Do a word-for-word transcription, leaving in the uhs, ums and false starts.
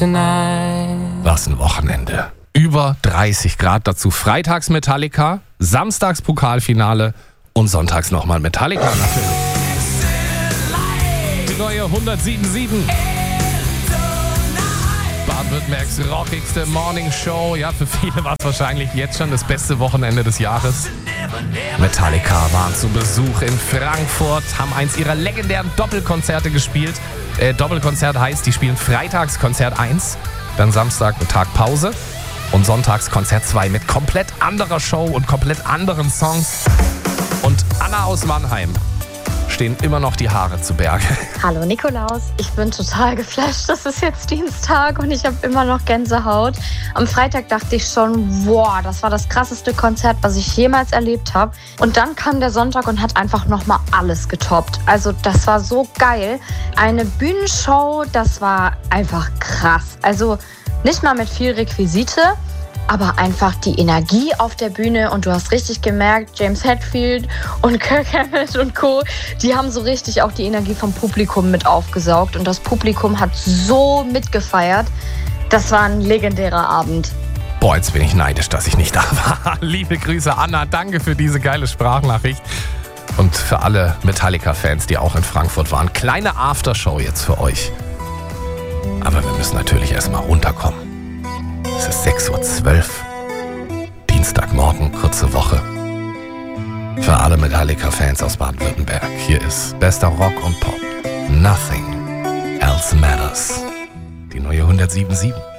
tonight. Was ein Wochenende. Über dreißig Grad, dazu freitags Metallica, samstags Pokalfinale und sonntags nochmal Metallica natürlich. Die neue hundertsieben Komma sieben. Baden-Württembergs rockigste Morning Show. Ja, für viele war es wahrscheinlich jetzt schon das beste Wochenende des Jahres. Metallica waren zu Besuch in Frankfurt, haben eins ihrer legendären Doppelkonzerte gespielt. Äh, Doppelkonzert heißt, die spielen freitags Konzert eins, dann Samstag mit Tag Pause und sonntags Konzert zwei mit komplett anderer Show und komplett anderen Songs. Und Anna aus Mannheim stehen immer noch die Haare zu Berge. Hallo Nikolaus, ich bin total geflasht. Das ist jetzt Dienstag und ich habe immer noch Gänsehaut. Am Freitag dachte ich schon, wow, das war das krasseste Konzert, was ich jemals erlebt habe. Und dann kam der Sonntag und hat einfach nochmal alles getoppt. Also das war so geil. Eine Bühnenshow, das war einfach krass. Also nicht mal mit viel Requisite, aber einfach die Energie auf der Bühne und du hast richtig gemerkt, James Hetfield und Kirk Hammett und Co., die haben so richtig auch die Energie vom Publikum mit aufgesaugt und das Publikum hat so mitgefeiert. Das war ein legendärer Abend. Boah, jetzt bin ich neidisch, dass ich nicht da war. Liebe Grüße, Anna, danke für diese geile Sprachnachricht. Und für alle Metallica-Fans, die auch in Frankfurt waren, kleine Aftershow jetzt für euch. Aber wir müssen natürlich erstmal runterkommen. Es ist sechs Uhr zwölf, Dienstagmorgen, kurze Woche. Für alle Metallica-Fans aus Baden-Württemberg, hier ist bester Rock und Pop. Nothing else matters. Die neue hundertsieben Komma sieben.